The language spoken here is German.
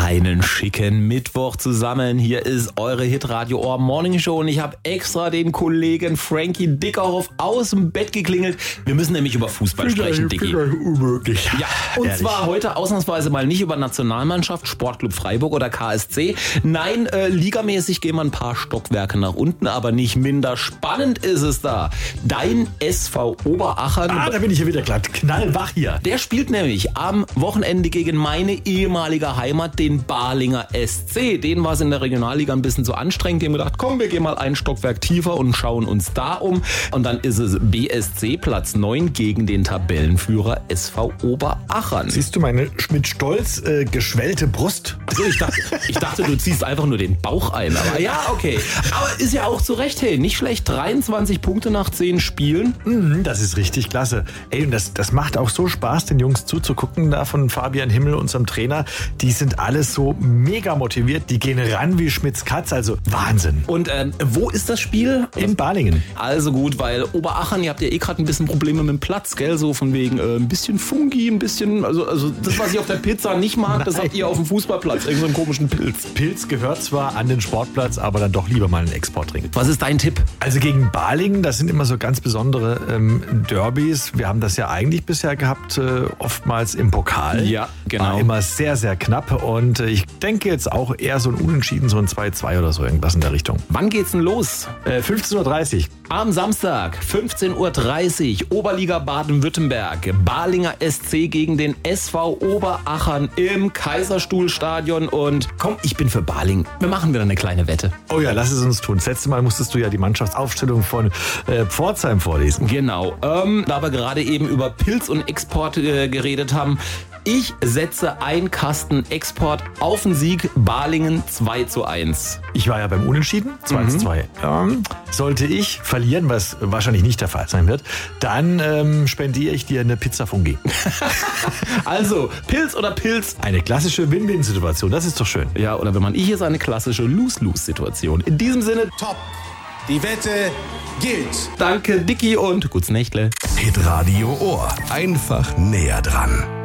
Einen schicken Mittwoch zusammen. Hier ist eure Hitradio Ohr Morning Show und ich habe extra den Kollegen Frankie Dickerhoff aus dem Bett geklingelt. Wir müssen nämlich über Fußball sprechen, Dicky. Unmöglich. Ja, und ehrlich. zwar heute ausnahmsweise mal nicht über Nationalmannschaft, Sportclub Freiburg oder KSC. Nein, ligamäßig gehen wir ein paar Stockwerke nach unten, aber nicht minder spannend ist es da. Dein SV Oberachern. Da bin ich ja wieder glatt. Knallwach hier. Der spielt nämlich am Wochenende gegen meine ehemalige Heimat, den Balinger SC. Denen war es in der Regionalliga ein bisschen zu anstrengend. Die haben gedacht, komm, wir gehen mal ein Stockwerk tiefer und schauen uns da um. Und dann ist es BSC Platz 9 gegen den Tabellenführer SV Oberachern. Siehst du meine mit Stolz geschwellte Brust? Also ich dachte, du ziehst einfach nur den Bauch ein. Aber ja, okay. Aber ist ja auch zu Recht, hey, nicht schlecht. 23 Punkte nach 10 Spielen. Das ist richtig klasse. Ey, und das macht auch so Spaß, den Jungs zuzugucken, da von Fabian Himmel, unserem Trainer. Die sind alles so mega motiviert. Die gehen ran wie Schmitz Katz, also Wahnsinn. Und wo ist das Spiel? In Balingen. Also gut, weil Oberachern, ihr habt ja eh gerade ein bisschen Probleme mit dem Platz, gell? So von wegen ein bisschen Fungi, ein bisschen, also das, was ich auf der Pizza nicht mag, das habt ihr auf dem Fußballplatz, irgendeinen komischen Pilz. Pilz gehört zwar an den Sportplatz, aber dann doch lieber mal einen Exportring. Was ist dein Tipp? Also gegen Balingen, das sind immer so ganz besondere Derbys. Wir haben das ja eigentlich bisher gehabt, oftmals im Pokal. Ja, genau. War immer sehr, sehr knapp und ich denke jetzt auch eher so ein Unentschieden, so ein 2-2 oder so, irgendwas in der Richtung. Wann geht's denn los? 15:30 Uhr. Am Samstag, 15:30 Uhr, Oberliga Baden-Württemberg. Balinger SC gegen den SV Oberachern im Kaiserstuhlstadion. Und komm, ich bin für Baling. Wir machen wieder eine kleine Wette. Oh ja, lass es uns tun. Das letzte Mal musstest du ja die Mannschaftsaufstellung von Pforzheim vorlesen. Genau. Da wir gerade eben über Pilz und Export geredet haben. Ich setze ein Kasten Export auf den Sieg Balingen 2:1. Ich war ja beim Unentschieden, 2:2. Sollte ich verlieren, was wahrscheinlich nicht der Fall sein wird, dann spendiere ich dir eine Pizza Fungi. Also, Pilz oder Pilz? Eine klassische Win-Win-Situation, das ist doch schön. Ja, oder wenn man ich ist, eine klassische Lose-Lose-Situation. In diesem Sinne, Top. Die Wette gilt. danke Dicky und gut's Nächtle. Hitradio Ohr. Einfach näher dran.